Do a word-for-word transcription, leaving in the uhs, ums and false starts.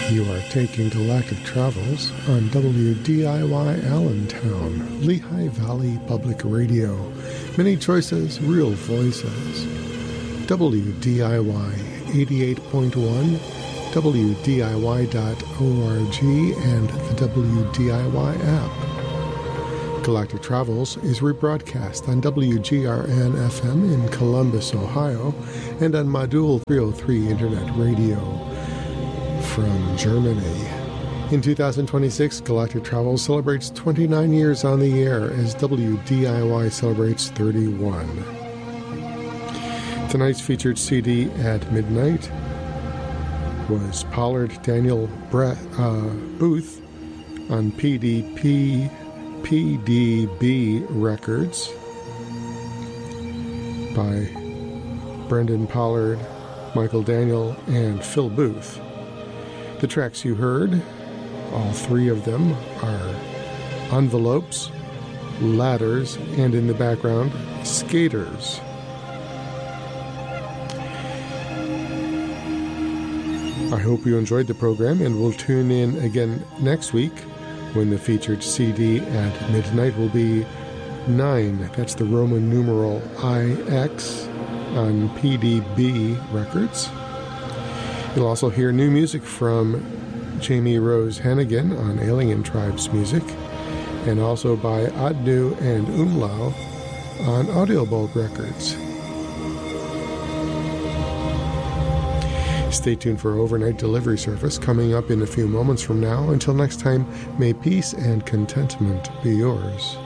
You are taking Galactic Travels on W D I Y Allentown, Lehigh Valley Public Radio. Many choices, real voices. W D I Y eighty-eight point one, W D I Y dot org, and the W D I Y app. Galactic Travels is rebroadcast on W G R N F M in Columbus, Ohio, and on Module three oh three Internet Radio from Germany. In two thousand twenty-six, Galactic Travels celebrates twenty-nine years on the air as W D I Y celebrates thirty-one. Tonight's featured C D at midnight was Pollard Daniel Bre- uh, Booth on P D P, P D B Records by Brendan Pollard, Michael Daniel, and Phil Booth. The tracks you heard, all three of them, are Envelopes, Ladders, and in the background, Skaters. I hope you enjoyed the program, and we'll tune in again next week when the featured C D at midnight will be nine. That's the Roman numeral I X on P D B Records. You'll also hear new music from Jamie Rose Hannigan on Alien Tribes Music, and also by Adnu and Umlau on Audiobulb Records. Stay tuned for overnight delivery service coming up in a few moments from now. Until next time, may peace and contentment be yours.